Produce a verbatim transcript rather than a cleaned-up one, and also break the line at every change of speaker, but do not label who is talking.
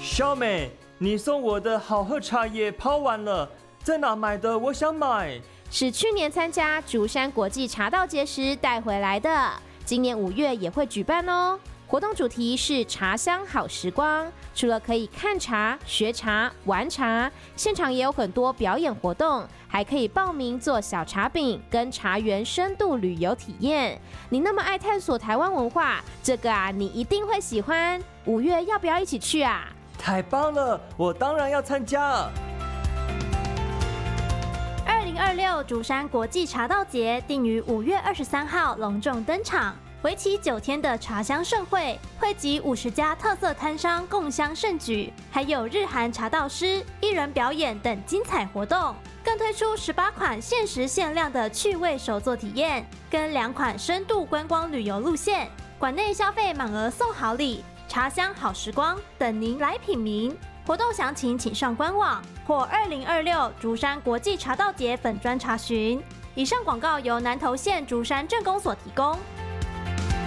小美，你送我的好喝茶叶泡完了，在哪买的？我想买。
是去年参加竹山国际茶道节时带回来的，今年五月也会举办哦。活动主题是茶香好时光，除了可以看茶、学茶、玩茶，现场也有很多表演活动，还可以报名做小茶饼，跟茶园深度旅游体验。你那么爱探索台湾文化，这个啊，你一定会喜欢。五月要不要一起去啊？
太棒了，我当然要参加。
二零二六竹山国际茶道节定于五月二十三号隆重登场。为期九天的茶香盛会，汇集五十家特色摊商共襄盛举，还有日韩茶道师、艺人表演等精彩活动，更推出十八款限时限量的趣味手作体验，跟两款深度观光旅游路线。馆内消费满额送好礼，茶香好时光等您来品茗。活动详情请上官网或二零二六竹山国际茶道节粉专查询。以上广告由南投县竹山镇公所提供。